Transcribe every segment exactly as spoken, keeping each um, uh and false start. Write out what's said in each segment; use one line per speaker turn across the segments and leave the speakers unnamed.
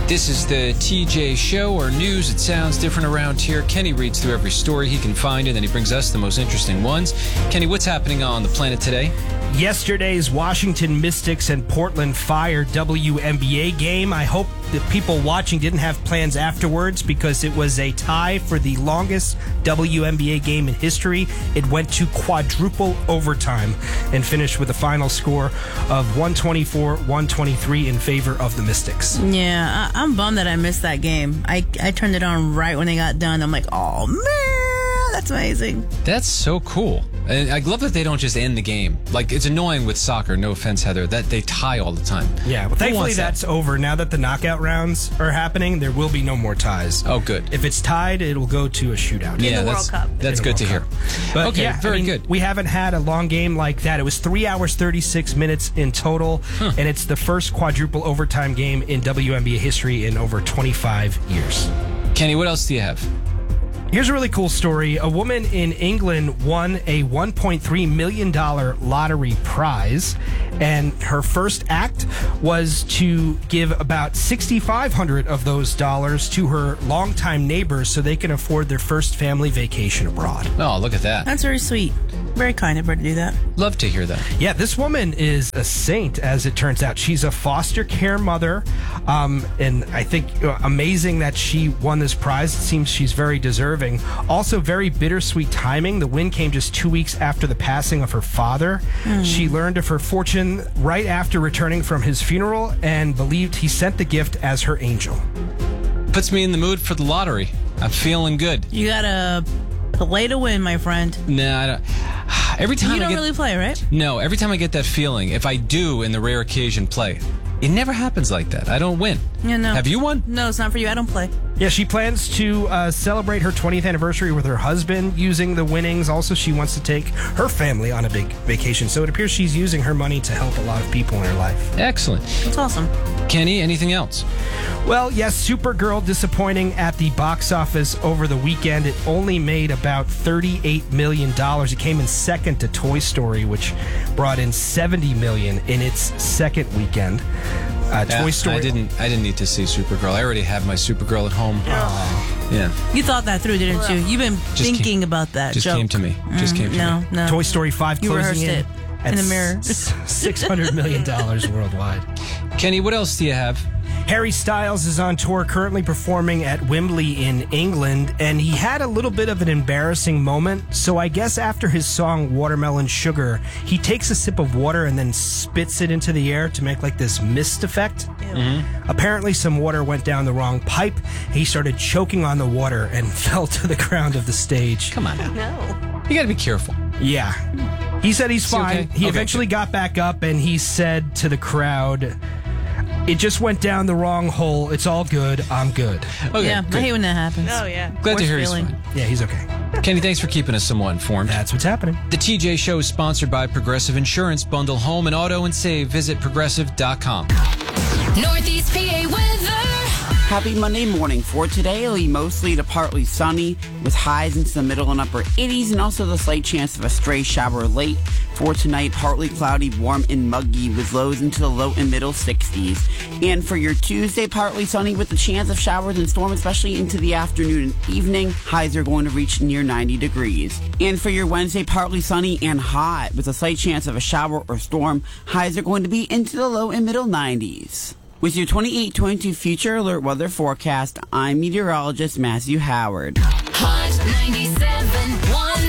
This is the T J Show, or news. It sounds different around here. Kenny reads through every story he can find, and then he brings us the most interesting ones. Kenny, what's happening on the planet today?
Yesterday's Washington Mystics and Portland Fire W N B A game. I hope the people watching didn't have plans afterwards, because it was a tie for the longest W N B A game in history. It went to quadruple overtime and finished with a final score of one twenty-four one twenty-three in favor of the Mystics.
Yeah, I- I'm bummed that I missed that game. I, I turned it on right when they got done. I'm like, oh, man, that's amazing.
That's so cool. And I love that they don't just end the game. Like, it's annoying with soccer, no offense, Heather, that they tie all the time.
Yeah, well, thankfully
that?
that's over. Now that the knockout rounds are happening, there will be no more ties.
Oh, good.
If it's tied, it will go to a shootout.
Yeah,
the World
that's,
Cup.
that's
In the
good to
World
hear.
Cup. But
okay,
yeah,
very
I mean,
good.
We haven't had a long game like that. It was three hours, thirty-six minutes in total,
Huh.
and it's the first quadruple overtime game in W N B A history in over twenty-five years.
Kenny, what else do you have?
Here's a really cool story. A woman in England won a one point three million dollars lottery prize, and her first act was to give about six thousand five hundred dollars of those dollars to her longtime neighbors so they can afford their first family vacation abroad.
Oh, look at that.
That's very sweet. Very kind of her to do that.
Love to hear that.
Yeah, this woman is a saint, as it turns out. She's a foster care mother, um, and I think uh, amazing that she won this prize. It seems she's very deserving. Also, very bittersweet timing. The win came just two weeks after the passing of her father. Mm. She learned of her fortune right after returning from his funeral and believed he sent the gift as her angel.
Puts me in the mood for the lottery. I'm feeling good.
You gotta play to win, my friend.
No, I don't. Every time
You don't
I get,
really play, right?
No, every time I get that feeling, if I do, in the rare occasion, play, it never happens like that. I don't win.
Yeah, no.
Have you won?
No, it's not for you. I don't play.
Yeah, she plans to uh, celebrate her twentieth anniversary with her husband using the winnings. Also, she wants to take her family on a big vacation. So it appears she's using her money to help a lot of people in her life.
Excellent.
That's awesome.
Kenny, anything else?
Well, yes, Supergirl disappointing at the box office over the weekend. It only made about thirty-eight million dollars. It came in second to Toy Story, which brought in seventy million dollars in its second weekend. Uh,
Yeah,
Toy Story.
I didn't. I didn't need to see Supergirl. I already have my Supergirl at home.
Oh.
Yeah,
You thought that through, didn't you? You've been
Just
thinking
came-
about that
just
joke.
came to me. Just came to
no,
me.
no.
Toy Story five
You
closing
rehearsed
in
it
at
in the mirror.
six hundred million dollars worldwide.
Kenny, what else do you have?
Harry Styles is on tour, currently performing at Wembley in England, and he had a little bit of an embarrassing moment. So I guess after his song Watermelon Sugar, he takes a sip of water and then spits it into the air to make like this mist effect.
Mm-hmm.
Apparently some water went down the wrong pipe. He started choking on the water and fell to the ground of the stage.
Come on now.
No.
You got to be careful.
Yeah. He said he's
Is he
fine.
okay?
He
Okay,
eventually
good.
got back up and he said to the crowd, "It just went down the wrong hole. It's all good. I'm good."
Okay,
Yeah,
good.
I hate when that happens.
Oh, yeah.
Glad to
Worst
hear
feeling.
he's fine.
Yeah, he's okay.
Kenny, thanks for keeping us somewhat informed.
That's what's happening.
The T J Show is sponsored by Progressive Insurance. Bundle home and auto and save. Visit progressive dot com.
Northeast P A weather.
Happy Monday morning. For today, it'll be mostly to partly sunny with highs into the middle and upper eighties and also the slight chance of a stray shower late. For tonight, partly cloudy, warm and muggy with lows into the low and middle sixties. And for your Tuesday, partly sunny with the chance of showers and storm, especially into the afternoon and evening. Highs are going to reach near ninety degrees. And for your Wednesday, partly sunny and hot with a slight chance of a shower or storm. Highs are going to be into the low and middle nineties. With your twenty-eight twenty-two Future Alert Weather Forecast, I'm meteorologist Matthew Howard.
Hot ninety-seven point one.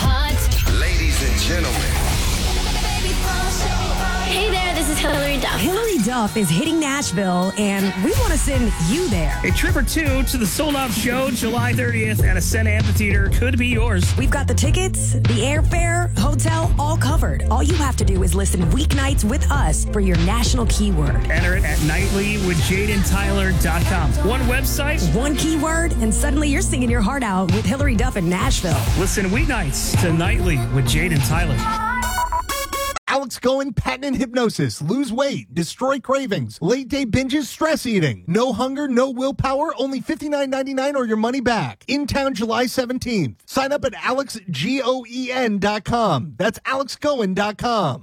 Hot.
Ladies and gentlemen.
Hey there, this is Hillary Duff.
Hillary Duff is hitting Nashville, and we want to send you there.
A trip or two to the sold-out show July thirtieth at Ascent Amphitheater could be yours.
We've got the tickets, the airfare, hotel, all covered. All you have to do is listen weeknights with us for your national keyword.
Enter it at nightly with jaden tyler dot com. One website,
One keyword, and suddenly you're singing your heart out with Hillary Duff in Nashville.
listen weeknights to Nightly with Jaden Tyler.
Alex Cohen, patent hypnosis, lose weight, destroy cravings, late day binges, stress eating, no hunger, no willpower, only fifty-nine ninety-nine or your money back. In town July seventeenth. Sign up at alex goen dot com. That's alex goen dot com.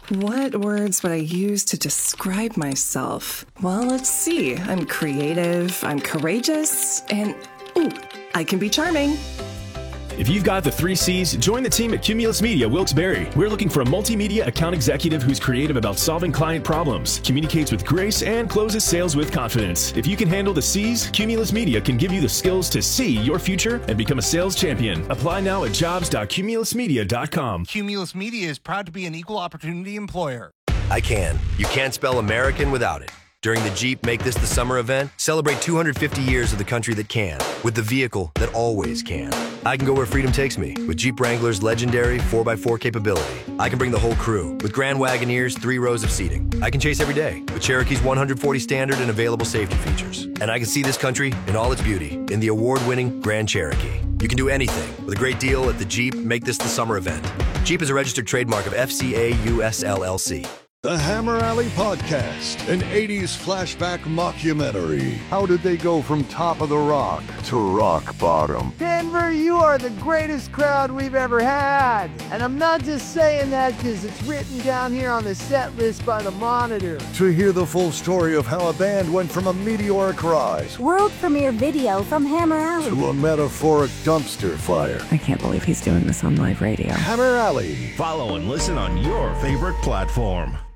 What words would I use to describe myself? Well, let's see. I'm creative, I'm courageous, and ooh, I can be charming.
If you've got the three C's, join the team at Cumulus Media Wilkes-Barre. We're looking for a multimedia account executive who's creative about solving client problems, communicates with grace, and closes sales with confidence. If you can handle the C's, Cumulus Media can give you the skills to see your future and become a sales champion. Apply now at jobs dot cumulus media dot com.
Cumulus Media is proud to be an equal opportunity employer.
I can. You can't spell American without it. During the Jeep Make This the Summer event, celebrate two hundred fifty years of the country that can, with the vehicle that always can. I can go where freedom takes me with Jeep Wrangler's legendary four by four capability. I can bring the whole crew with Grand Wagoneer's three rows of seating. I can chase every day with Cherokee's one hundred forty standard and available safety features. And I can see this country in all its beauty in the award-winning Grand Cherokee. You can do anything with a great deal at the Jeep Make This the Summer event. Jeep is a registered trademark of F C A U S L L C.
The Hammer Alley Podcast, an eighties flashback mockumentary. How did they go from top of the rock to rock bottom?
Denver, you are the greatest crowd we've ever had. And I'm not just saying that because it's written down here on the set list by the Monitor.
To hear the full story of how a band went from a meteoric rise,
world premiere video from Hammer Alley,
to a metaphoric dumpster fire.
I can't believe he's doing this on live radio.
Hammer Alley.
Follow and listen on your favorite platform.